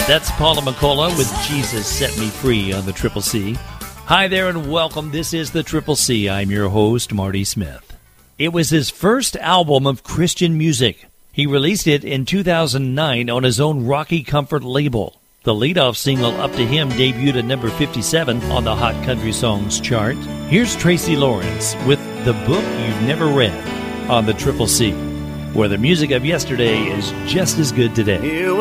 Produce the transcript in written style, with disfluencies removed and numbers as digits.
That's Paula McCullough with Jesus Set Me Free on the Triple C. Hi there and welcome. This is the Triple C. I'm your host, Marty Smith. It was his first album of Christian music. He released it in 2009 on his own Rocky Comfort label. The leadoff single, Up to Him, debuted at number 57 on the Hot Country Songs chart. Here's Tracy Lawrence with The Book You've Never Read on the Triple C, where the music of yesterday is just as good today.